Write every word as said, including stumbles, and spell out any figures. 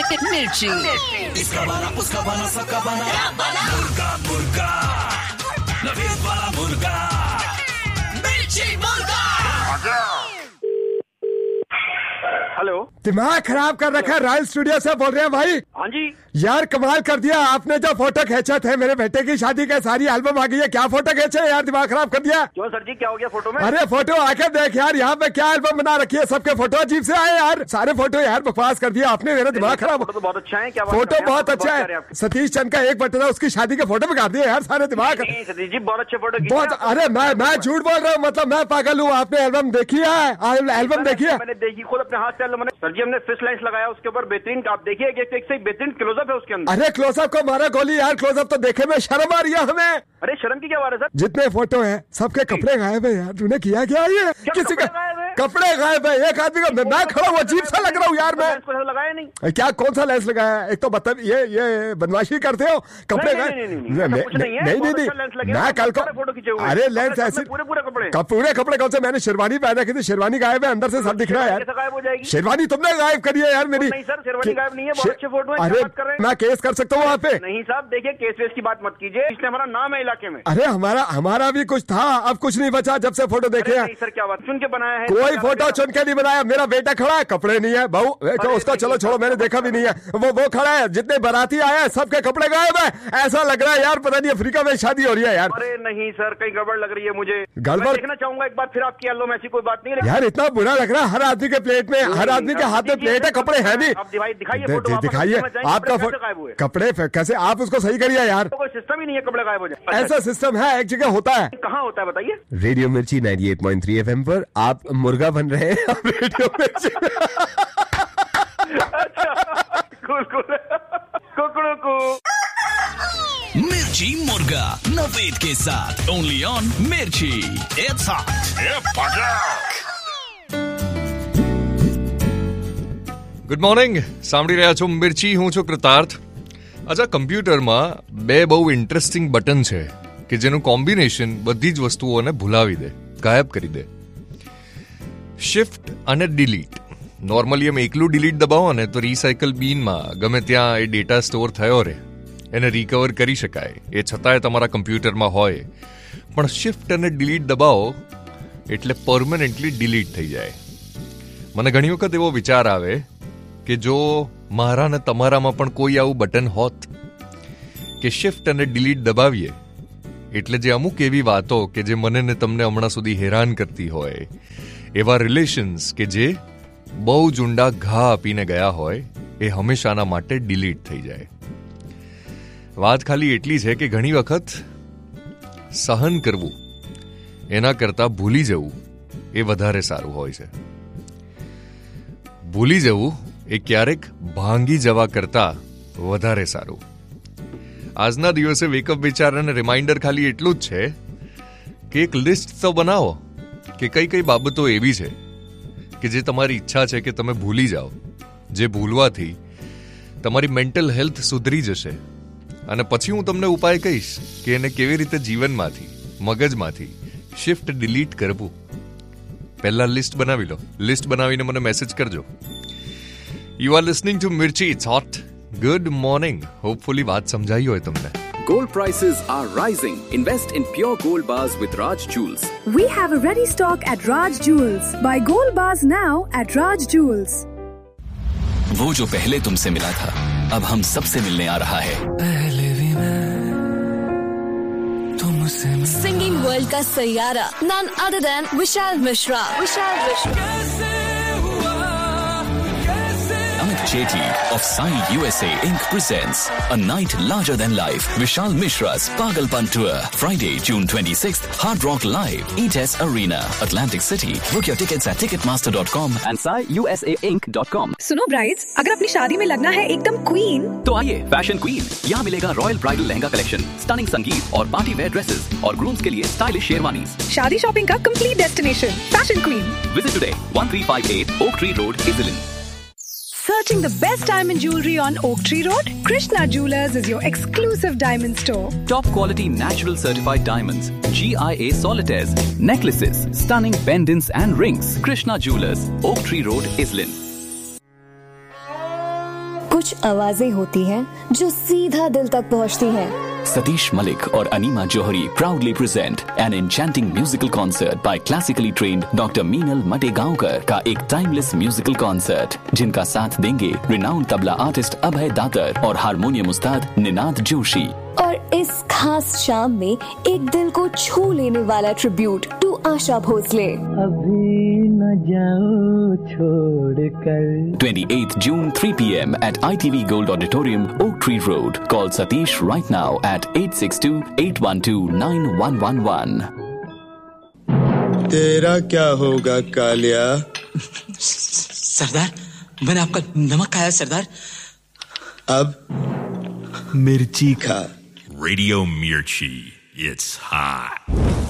मिर्ची। इसका बना उसका बना सबका बना मुर्गा मुर्गा नवीद वाला मुर्गा मिर्ची मुर्गा। हेलो, दिमाग खराब कर रखा है। रॉयल स्टूडियो से बोल रहे हैं भाई। हाँ जी। यार कमाल कर दिया आपने, जो फोटो खींचे थे मेरे बेटे की शादी के, सारी एल्बम आ गई है। क्या फोटो खींचे यार, दिमाग खराब कर दिया। क्यों सर जी, क्या हो गया फोटो में? अरे फोटो आके देख यार, यहाँ पे क्या एल्बम बना रखी है। सबके फोटो अजीब से आए यार, सारे फोटो यार बकवास कर दिया आपने, मेरा दिमाग खराब। फोटो तो बहुत अच्छा है। क्या फोटो बहुत अच्छा है। सतीश चंद का एक बटन है, उसकी शादी के फोटो बिगाड़ दिए यार, सारे दिमाग। सतीश जी बहुत अच्छे फोटो। बहुत। अरे मैं मैं झूठ बोल रहा हूँ, मतलब मैं पागल हूँ। आपने एल्बम देखी है? एल्बम देखी है? मैंने देखी खुद अपने हाथ से एल्बम। सर जी हमने फिश लाइन्स लगाया उसके ऊपर, बेहतरीन। आप देखिए एक एक से बेहतरीन क्लोजअप है उसके अंदर। अरे क्लोजअप को मारा गोली यार, क्लोजअप तो देखे में शर्म आ रही है हमें। अरे शर्म की क्या बात है सर? जितने फोटो हैं सबके कपड़े गायब है यार। तूने किया क्या ये? किसी का कपड़े गायब है, एक आदमी का। मैं खड़ा हूँ, अजीब सा लग रहा हूँ यार मैं। लगाया नहीं क्या? कौन सा लेंस लगाया? एक तो बता, ये ये बदमाशी करते हो। कपड़े गायब? नहीं नहीं नहीं, मैं कल को अरे लेंस ऐसे पूरे पूरे कपड़े पूरे कपड़े कौन से? मैंने शेरवानी पहन रखी थी, शेरवानी गायब है, अंदर से सब दिख रहा है यार। गायब हो जाएगी शेरवानी तुमने गायब करी है यार मेरी। नहीं सर, शेरवानी गायब नहीं है, बहुत अच्छे फोटो है। अरे मैं केस कर सकता हूँ वहाँ पे? नहीं साहब देखिए, केस वेस की बात मत कीजिए, इसलिए हमारा नाम है इलाके में। अरे हमारा हमारा भी कुछ था, अब कुछ नहीं बचा जब से फोटो देखे हैं। सर क्या बात, चुन के बनाया है? कोई फोटो चुन के नहीं बनाया। मेरा बेटा खड़ा है, कपड़े नहीं है बहू उसका। चलो छोड़ो, मैंने देखा भी नहीं है। वो वो खड़ा है, जितने बाराती आए हैं सबके कपड़े गायब है। ऐसा लग रहा है यार पता नहीं अफ्रीका में शादी हो रही है यार। अरे नहीं सर, कहीं गड़बड़ लग रही है मुझे। गड़बड़ देखना चाहूंगा एक बार फिर आपकी एल्बम। ऐसी कोई बात नहीं है यार, इतना बुरा लग रहा है। हर आदमी के प्लेट में, हर आदमी के हाथ में प्लेट है, कपड़े है नहीं। दिखाइए आपका कपड़े कैसे, आप उसको सही करिए यार। कोई सिस्टम ही नहीं है कपड़े गायब हो जाए। ऐसा सिस्टम है, एक जगह होता है। कहाँ होता है बताइए? रेडियो मिर्ची अट्ठानवे पॉइंट तीन एफएम पर आप मुर्गा बन रहे हैं। रेडियो मिर्ची मिर्ची मुर्गा नवेद के साथ ओनली ऑन मिर्ची। It's hot. ગુડ મોર્નિંગ, સાંભળી રહ્યા છો મિર્ચી, હું છું કૃતાર્થ. અચ્છા, કમ્પ્યુટરમાં બે બહુ ઇન્ટરેસ્ટિંગ બટન છે કે જેનું કોમ્બિનેશન બધી જ વસ્તુઓને ભૂલાવી દે, ગાયબ કરી દે. શિફ્ટ અને ડિલીટ. નોર્મલી એમ એકલું ડિલીટ દબાવો ને તો રિસાયકલ બિનમાં ગમે ત્યાં એ ડેટા સ્ટોર થયો રહે, એને રિકવર કરી શકાય, એ છતાંય તમારા કમ્પ્યુટરમાં હોય. પણ શિફ્ટ અને ડિલીટ દબાવો એટલે પરમનન્ટલી ડિલીટ થઈ જાય. મને ઘણી વખત એવો વિચાર આવે કે જો મારા ને તમારામાં પણ કોઈ આવું બટન હોત કે શિફ્ટ અને ડિલીટ દબાવીએ એટલે જે અમુક એવી વાતો કે જે મને ને તમને હમણાં સુધી હેરાન કરતી હોય, એવા રિલેશન્સ કે જે બહુ જ ઊંડા ઘા આપીને ગયા હોય, એ હંમેશાના માટે ડિલીટ થઈ જાય. વાત ખાલી એટલી છે કે ઘણી વખત સહન કરવું એના કરતાં ભૂલી જવું એ વધારે સારું હોય છે. ભૂલી જવું એ ક્યારેક ભાંગી જવા કરતા વધારે સારું. આજના દિવસે વેકઅપ વિચાર અને રિમાઇન્ડર ખાલી એટલું જ છે કે એક લિસ્ટ તો બનાવો કે કઈ કઈ બાબતો એવી છે કે જે તમારી ઈચ્છા છે કે તમે ભૂલી જાઓ, જે ભૂલવાથી તમારી મેન્ટલ હેલ્થ સુધરી જશે. અને પછી હું તમને ઉપાય કહીશ કે એને કેવી રીતે જીવનમાંથી, મગજમાંથી શિફ્ટ ડિલીટ કરવું. પહેલા લિસ્ટ બનાવી લો. લિસ્ટ બનાવીને મને મેસેજ કરજો. You are listening to Mirchi. It's hot. Good morning. Hopefully વાત સમજાઈ હોય તમને. Gold prices are rising. Invest in pure gold bars with Raj Jewels. We have a ready stock at Raj Jewels. Buy gold bars now at Raj Jewels. वो जो पहले तुमसे मिला था अब हम सबसे मिलने आ रहा है. पहले भी मैं तुमसे मिला. Singing world का Saiyaara, none other than Vishal Mishra. Vishal Mishra. Amit Chetty of Sai U S A Incorporated presents a night larger than life. Vishal Mishra's Pagalpan Tour. Friday, June twenty-sixth, Hard Rock Live, E T E S Arena, Atlantic City. Book your tickets at ticketmaster dot com and sai u s a inc dot com. सुनो brides, अगर अपनी शादी में लगना है एकदम queen, तो आइए फैशन क्वीन. यहाँ मिलेगा royal bridal lehenga collection, stunning संगीत और पार्टी वेयर ड्रेसेस और ग्रूम्स के लिए स्टाइलिश शेरवानीज. शादी शॉपिंग का complete destination, fashion queen. Visit today, thirteen fifty-eight Oak Tree Road, Iselin. Searching the best diamond jewelry on Oak Tree Road? Krishna Jewelers is your exclusive diamond store. Top quality natural certified diamonds, G I A solitaires, necklaces, stunning pendants and rings. Krishna Jewelers, Oak Tree Road, Iselin. कुछ आवाजें होती हैं जो सीधा दिल तक पहुंचती हैं। Satish Malik और Anima Johari proudly present an enchanting musical concert by classically trained Doctor Meenal Mategaonkar का एक timeless musical concert, जिनका साथ देंगे renowned तबला आर्टिस्ट अभय दातर और हारमोनियम उस्ताद निनाद जोशी। और इस खास शाम में एक दिल को छू लेने वाला ट्रिब्यूट टू आशा भोसले। अभी न जाओ छोड़कर। twenty-eighth June three p m at I T V Gold Auditorium, Oak Tree Road. Call Satish right now at eight six two, eight one two, nine one one one. तेरा क्या होगा कालिया? सरदार, मैंने आपका नमक खाया सरदार। अब मिर्ची खा। Radio Mirchi, it's hot.